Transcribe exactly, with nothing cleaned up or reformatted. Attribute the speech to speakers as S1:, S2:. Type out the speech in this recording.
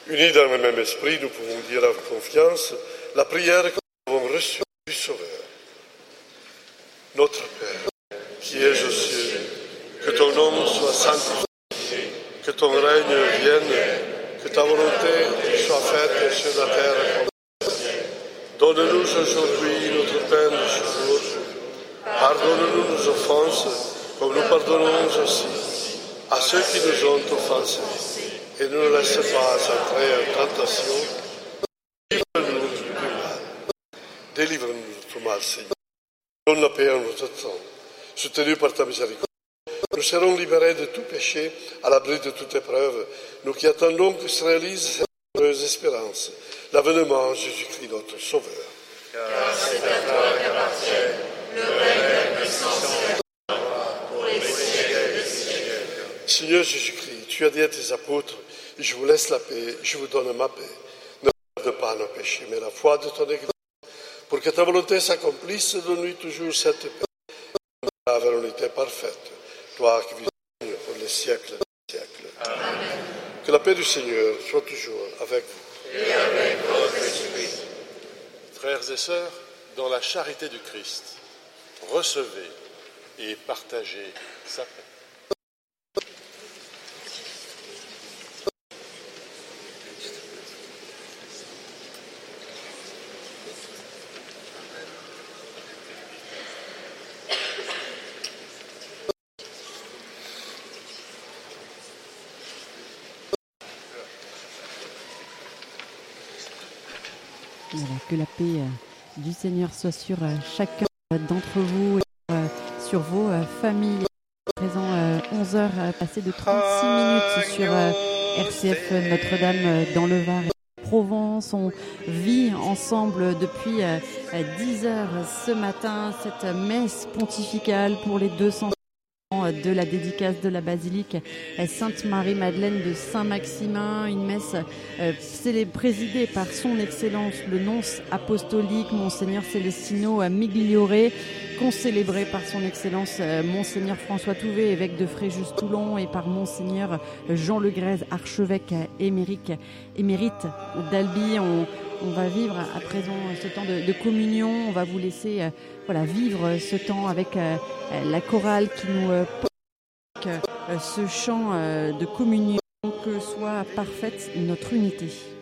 S1: Unis dans le même esprit, nous pouvons dire avec confiance la prière que nous avons reçue du Sauveur. Notre Père, qui es aux cieux, que ton nom soit sanctifié, que ton règne vienne, que ta volonté soit faite sur la terre comme au ciel. Donne-nous aujourd'hui notre pain de ce jour. Pardonne-nous nos offenses, comme nous pardonnons aussi à ceux qui nous ont offensés. Et ne nous laisse pas entrer en tentation. Délivre-nous du mal. Délivre-nous de tout mal, Seigneur. Donne la paix en notre temps. Soutenus par ta miséricorde, nous serons libérés de tout péché, à l'abri de toute épreuve, nous qui attendons que se réalise cette heureuse espérance, l'avènement de Jésus-Christ, notre Sauveur.
S2: Car c'est à toi qu'appartient le règne, la puissance et la gloire pour les siècles des siècles.
S1: Seigneur Jésus-Christ, tu as dit à tes apôtres, je vous laisse la paix, je vous donne ma paix. Ne regarde pas nos péchés, mais la foi de ton Église. Pour que ta volonté s'accomplisse, donne-lui toujours cette paix, la vérité parfaite, toi qui vis pour les siècles des siècles.
S2: Amen.
S1: Que la paix du Seigneur soit toujours avec vous.
S2: Et avec votre esprit.
S3: Frères et sœurs, dans la charité du Christ, recevez et partagez sa paix.
S4: Voilà, que la paix euh, du Seigneur soit sur euh, chacun euh, d'entre vous et euh, sur vos euh, familles. À présent, euh, onze heures euh, passées de trente-six minutes sur euh, R C F Notre-Dame euh, dans le Var et Provence. On vit ensemble depuis euh, dix heures ce matin cette messe pontificale pour les deux cents de la dédicace de la basilique Sainte-Marie-Madeleine de Saint-Maximin, une messe euh, présidée par son Excellence le nonce apostolique Monseigneur Celestino Migliore, concélébrée par son Excellence euh, Monseigneur François Touvet, évêque de Fréjus-Toulon, et par Monseigneur Jean Legrèze, archevêque émérite, émérite d'Albi. On, on va vivre à présent ce temps de, de communion. On va vous laisser euh, voilà, vivre ce temps avec euh, la chorale qui nous euh, porte euh, ce chant euh, de communion, que soit parfaite notre unité.